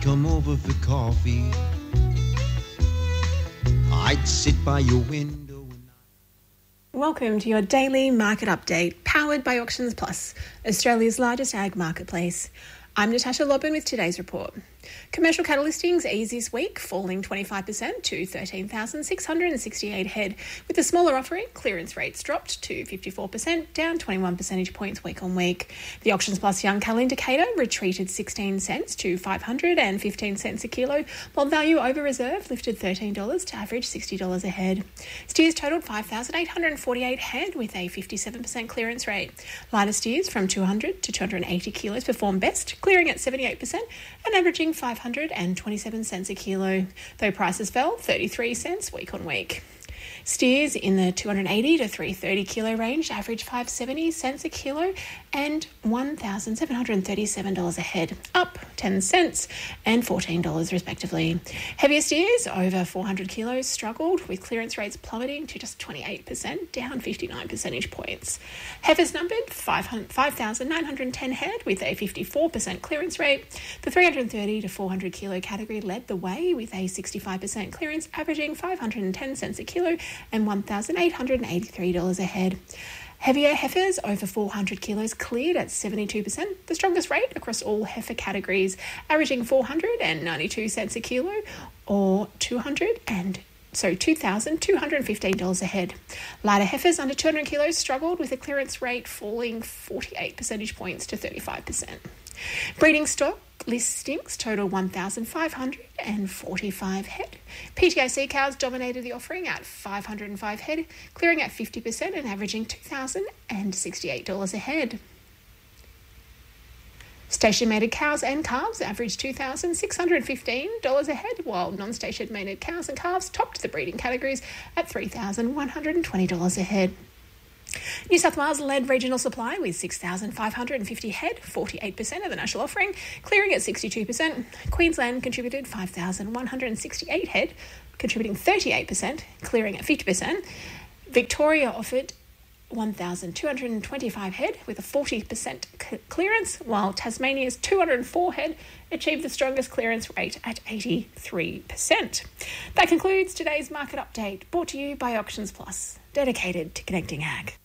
Come over for coffee. I'd sit by your window. Welcome to your daily market update, powered by Auctions Plus, Australia's largest ag marketplace. I'm Natasha Lobban with today's report. Commercial cattle listings eased this week, falling 25% to 13,668 head. With the smaller offering, clearance rates dropped to 54%, down 21 percentage points week on week. The Auctions Plus Young Cattle Indicator retreated 16 cents to 515 cents a kilo, while value over reserve lifted $13 to average $60 a head. Steers totaled 5,848 head with a 57% clearance rate. Lighter steers from 200 to 280 kilos performed best, clearing at 78% and averaging 527 cents a kilo, though prices fell 33 cents week on week. Steers in the 280 to 330 kilo range averaged 570 cents a kilo and $1,737 a head, up 10 cents and $14 respectively. Heavier steers over 400 kilos struggled, with clearance rates plummeting to just 28%, down 59 percentage points. Heifers numbered 5,910 head with a 54% clearance rate. The 330 to 400 kilo category led the way with a 65% clearance, averaging 510 cents a kilo and $1,883 a head. Heavier heifers over 400 kilos cleared at 72%, the strongest rate across all heifer categories, averaging 492 cents a kilo or $2,215 a head. Lighter heifers under 200 kilos struggled, with a clearance rate falling 48 percentage points to 35%. Breeding stock listings total 1,545 head. PTAC cows dominated the offering at 505 head, clearing at 50% and averaging $2,068 a head. Station-mated cows and calves averaged $2,615 a head, while non-station-mated cows and calves topped the breeding categories at $3,120 a head. New South Wales led regional supply with 6,550 head, 48% of the national offering, clearing at 62%. Queensland contributed 5,168 head, contributing 38%, clearing at 50%. Victoria offered 1,225 head with a 40% clearance, while Tasmania's 204 head achieved the strongest clearance rate at 83%. That concludes today's market update, brought to you by Auctions Plus, dedicated to connecting ag.